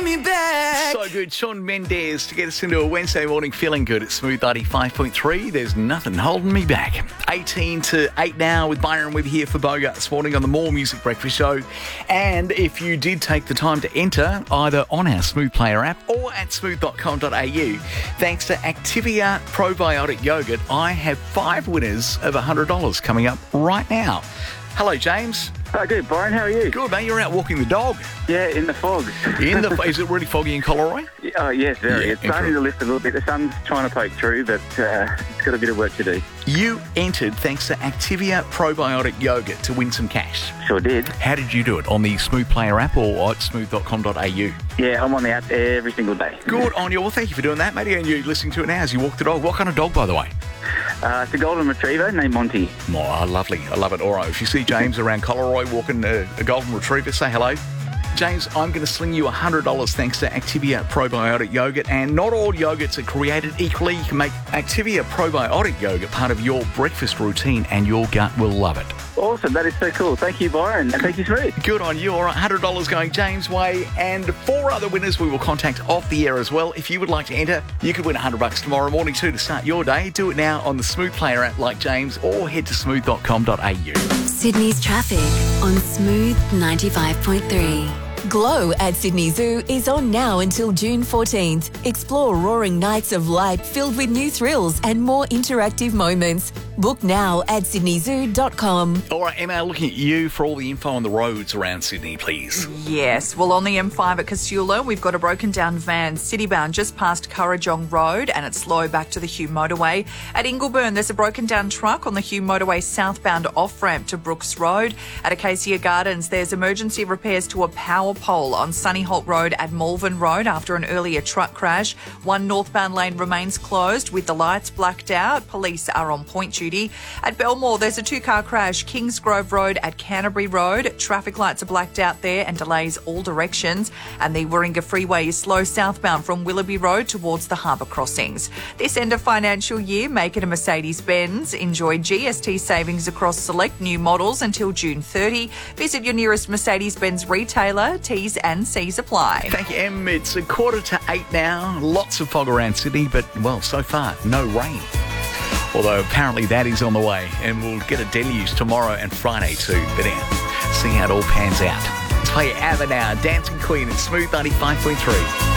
me back. So good. Shawn Mendes to get us into a Wednesday morning feeling good at Smooth 95.3. There's nothing holding me back. 18 to 8 now with Byron Webb here for Bogart this morning on the More Music Breakfast Show. And if you did take the time to enter either on our Smooth Player app or at smooth.com.au, thanks to Activia Probiotic Yogurt, I have 5 winners of $100 coming up right now. Hello, James. Oh, good, Byron. How are you? Good, mate. You're out walking the dog. Yeah, in the fog. Is it really foggy in Collaroy? Oh, yes, very. Yeah, It's starting to lift a little bit. The sun's trying to poke through, but it's got a bit of work to do. You entered thanks to Activia Probiotic Yogurt to win some cash. Sure did. How did you do it? On the Smooth Player app or at smooth.com.au? Yeah, I'm on the app every single day. Good on you. Well, thank you for doing that, mate. And you're listening to it now as you walk the dog. What kind of dog, by the way? It's a golden retriever named Monty. Oh, lovely. I love it. All right. If you see James around Collaroy walking a golden retriever, say hello. James, I'm going to sling you $100 thanks to Activia Probiotic Yogurt. And not all yogurts are created equally. You can make Activia Probiotic Yogurt part of your breakfast routine and your gut will love it. Awesome. That is so cool. Thank you, Byron. And thank you, Smooth. Good on you. All right, $100 going James' way. And 4 other winners we will contact off the air as well. If you would like to enter, you could win $100 tomorrow morning too to start your day. Do it now on the Smooth Player app like James or head to smooth.com.au. Sydney's traffic on Smooth 95.3. Glow at Sydney Zoo is on now until June 14th. Explore roaring nights of light filled with new thrills and more interactive moments. Book now at sydneyzoo.com. All right, Emma, looking at you for all the info on the roads around Sydney, please. Yes, well, on the M5 at Casula, we've got a broken down van citybound just past Currajong Road and it's slow back to the Hume Motorway. At Ingleburn, there's a broken down truck on the Hume Motorway southbound off-ramp to Brooks Road. At Acacia Gardens, there's emergency repairs to a power pole on Sunnyholt Road at Malvern Road after an earlier truck crash. One northbound lane remains closed with the lights blacked out. Police are on point duty. At Belmore, there's a 2-car crash, Kingsgrove Road at Canterbury Road. Traffic lights are blacked out there and delays all directions. And the Warringah Freeway is slow southbound from Willoughby Road towards the harbour crossings. This end of financial year, make it a Mercedes-Benz. Enjoy GST savings across select new models until June 30. Visit your nearest Mercedes-Benz retailer. T's and C's apply. Thank you, Em. It's 7:45 now. Lots of fog around Sydney, but, well, so far, no rain. Although apparently that is on the way, and we'll get a deluge tomorrow and Friday too. But see how it all pans out. Let's play Ava now, Dancing Queen at Smooth 95.3.